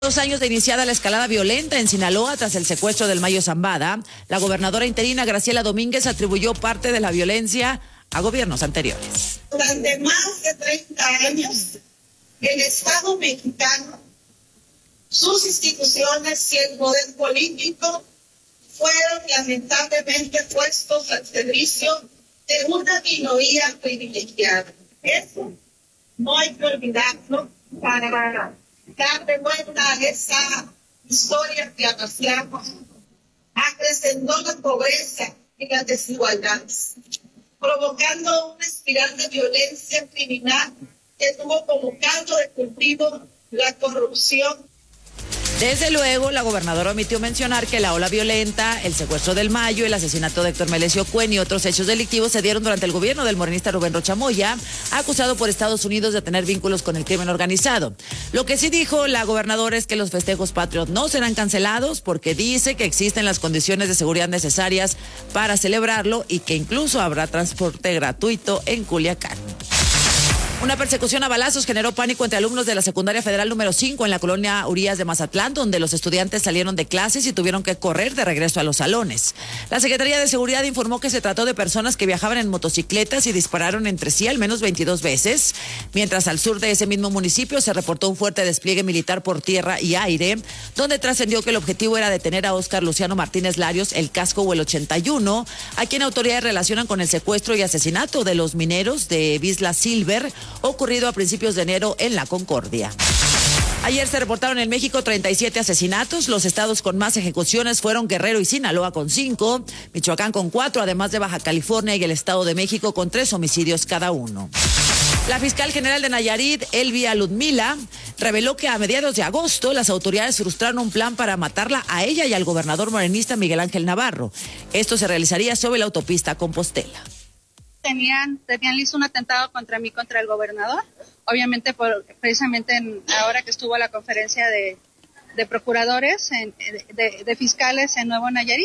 2 años de iniciada la escalada violenta en Sinaloa tras el secuestro del Mayo Zambada, la gobernadora interina Graciela Domínguez atribuyó parte de la violencia a gobiernos anteriores. Durante más de 30 años, el Estado mexicano, sus instituciones y el poder político fueron lamentablemente puestos al servicio de una minoría privilegiada. Eso no hay que olvidarlo para darle vuelta a esa historia que arrastramos. Acrecentó la pobreza y las desigualdades, provocando una espiral de violencia criminal que tuvo como caldo de cultivo la corrupción. Desde luego, la gobernadora omitió mencionar que la ola violenta, el secuestro del Mayo, el asesinato de Héctor Melesio Cuen y otros hechos delictivos se dieron durante el gobierno del morenista Rubén Rocha Moya, acusado por Estados Unidos de tener vínculos con el crimen organizado. Lo que sí dijo la gobernadora es que los festejos patrios no serán cancelados porque dice que existen las condiciones de seguridad necesarias para celebrarlo y que incluso habrá transporte gratuito en Culiacán. Una persecución a balazos generó pánico entre alumnos de la Secundaria Federal número 5 en la colonia Urias de Mazatlán, donde los estudiantes salieron de clases y tuvieron que correr de regreso a los salones. La Secretaría de Seguridad informó que se trató de personas que viajaban en motocicletas y dispararon entre sí al menos 22 veces, mientras al sur de ese mismo municipio se reportó un fuerte despliegue militar por tierra y aire, donde trascendió que el objetivo era detener a Óscar Luciano Martínez Larios, el Casco o el 81, a quien autoridades relacionan con el secuestro y asesinato de los mineros de Visla Silver, ocurrido a principios de enero en La Concordia. Ayer se reportaron en México 37 asesinatos. Los estados con más ejecuciones fueron Guerrero y Sinaloa con 5, Michoacán con 4, además de Baja California y el Estado de México con 3 homicidios cada uno. La fiscal general de Nayarit, Elvia Ludmila, reveló que a mediados de agosto las autoridades frustraron un plan para matarla a ella y al gobernador morenista Miguel Ángel Navarro. Esto se realizaría sobre la autopista Compostela. Tenían listo un atentado contra mí, contra el gobernador, obviamente precisamente ahora que estuvo la conferencia de procuradores, de fiscales en Nuevo Nayarit,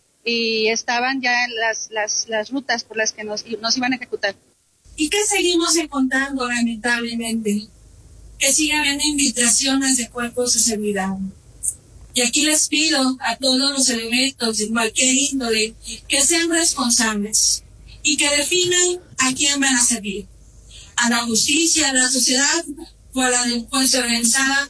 y estaban ya las rutas por las que nos iban a ejecutar. ¿Y qué seguimos encontrando lamentablemente? Que siga habiendo infiltraciones de cuerpos de seguridad. Y aquí les pido a todos los elementos de cualquier índole que sean responsables y que definan a quién van a servir, a la justicia, a la sociedad o a la delincuencia organizada.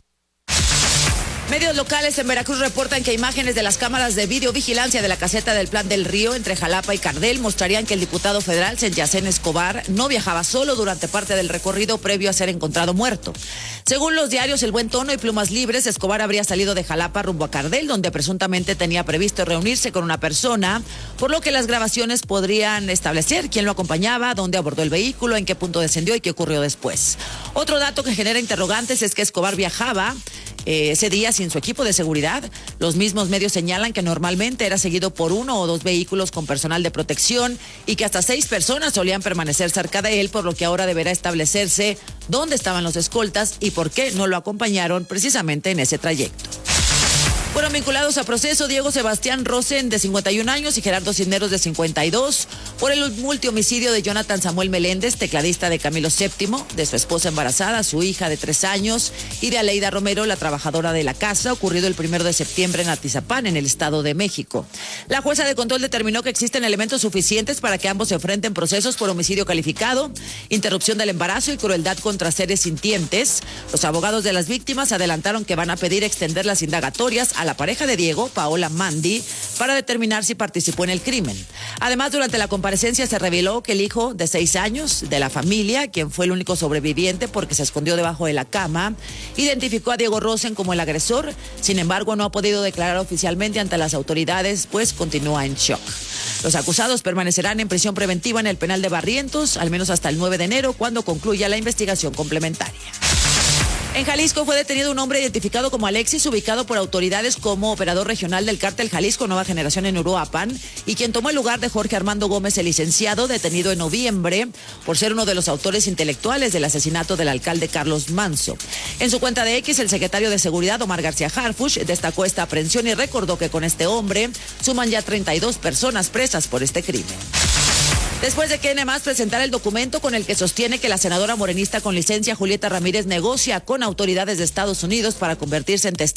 Medios locales en Veracruz reportan que imágenes de las cámaras de videovigilancia de la caseta del Plan del Río entre Jalapa y Cardel mostrarían que el diputado federal Senyacén Escobar no viajaba solo durante parte del recorrido previo a ser encontrado muerto. Según los diarios El Buen Tono y Plumas Libres, Escobar habría salido de Jalapa rumbo a Cardel, donde presuntamente tenía previsto reunirse con una persona, por lo que las grabaciones podrían establecer quién lo acompañaba, dónde abordó el vehículo, en qué punto descendió y qué ocurrió después. Otro dato que genera interrogantes es que Escobar viajaba ese día sin su equipo de seguridad. Los mismos medios señalan que normalmente era seguido por 1 o 2 vehículos con personal de protección y que hasta 6 personas solían permanecer cerca de él, por lo que ahora deberá establecerse dónde estaban los escoltas y por qué no lo acompañaron precisamente en ese trayecto. Fueron vinculados a proceso Diego Sebastián Rosen, de 51 años, y Gerardo Cisneros, de 52, por el multihomicidio de Jonathan Samuel Meléndez, tecladista de Camilo VII, de su esposa embarazada, su hija de 3 años, y de Aleida Romero, la trabajadora de la casa, ocurrido el 1 de septiembre en Atizapán, en el Estado de México. La jueza de control determinó que existen elementos suficientes para que ambos se enfrenten procesos por homicidio calificado, interrupción del embarazo y crueldad contra seres sintientes. Los abogados de las víctimas adelantaron que van a pedir extender las indagatorias a la pareja de Diego, Paola Mandi, para determinar si participó en el crimen. Además, durante la comparecencia se reveló que el hijo de 6 años de la familia, quien fue el único sobreviviente porque se escondió debajo de la cama, identificó a Diego Rosen como el agresor. Sin embargo, no ha podido declarar oficialmente ante las autoridades, pues continúa en shock. Los acusados permanecerán en prisión preventiva en el penal de Barrientos, al menos hasta el 9 de enero, cuando concluya la investigación complementaria. En Jalisco fue detenido un hombre identificado como Alexis, ubicado por autoridades como operador regional del cártel Jalisco Nueva Generación en Uruapan, y quien tomó el lugar de Jorge Armando Gómez, el licenciado, detenido en noviembre por ser uno de los autores intelectuales del asesinato del alcalde Carlos Manso. En su cuenta de X, el secretario de Seguridad, Omar García Harfuch, destacó esta aprehensión y recordó que con este hombre suman ya 32 personas presas por este crimen. Después de que N+ presentara el documento con el que sostiene que la senadora morenista con licencia Julieta Ramírez negocia con autoridades de Estados Unidos para convertirse en testigo